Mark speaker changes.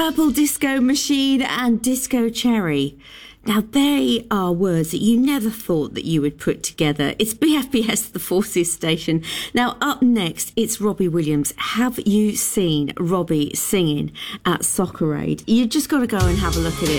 Speaker 1: Purple Disco Machine and Disco Cherry. Now, they are words that you never thought that you would put together. It's BFBS, the Forces station. Now, up next, it's Robbie Williams. Have you seen Robbie singing at Soccer Aid? You've just got to go and have a look at it.